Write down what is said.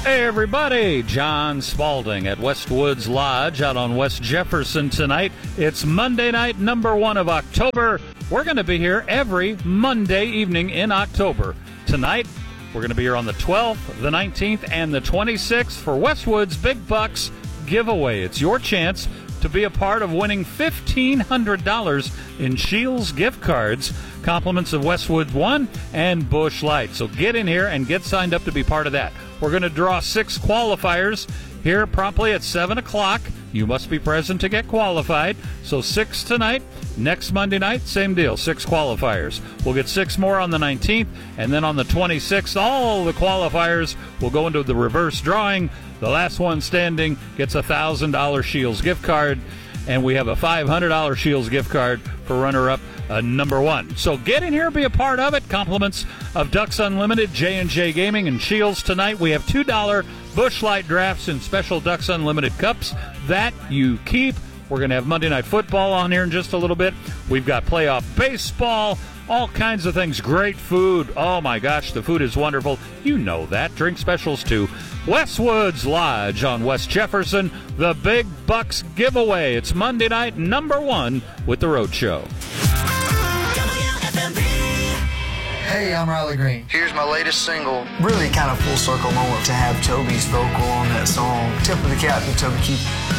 Hey everybody, John Spalding at Westwoods Lodge out on West Jefferson tonight. It's Monday night, number 1 of October. We're going to be here every Monday evening in October. Tonight, we're going to be here on the 12th, the 19th, and the 26th for Westwoods Big Bucks giveaway. It's your chance to be a part of winning $1,500 in Scheels gift cards, compliments of Westwood One and Busch Light. So get in here and get signed up to be part of that. We're going to draw 6 qualifiers here promptly at 7 o'clock. You must be present to get qualified. So 6 tonight. Next Monday night, same deal, 6 qualifiers. We'll get 6 more on the 19th, and then on the 26th, all the qualifiers will go into the reverse drawing. The last one standing gets a $1,000 Scheels gift card, and we have a $500 Scheels gift card for runner-up number 1. So get in here, be a part of it. Compliments of Ducks Unlimited, J&J Gaming, and Scheels tonight. We have $2 Busch Light drafts in special Ducks Unlimited cups that you keep. We're going to have Monday Night Football on here in just a little bit. We've got playoff baseball, all kinds of things. Great food. Oh, my gosh, the food is wonderful. You know that. Drink specials, too. Westwoods Lodge on West Jefferson, the Big Bucks giveaway. It's Monday night, number 1 with The Road Show. Hey, I'm Riley Green. Here's my latest single. Really kind of full circle moment to have Toby's vocal on that song. Tip of the cap to Toby Keith.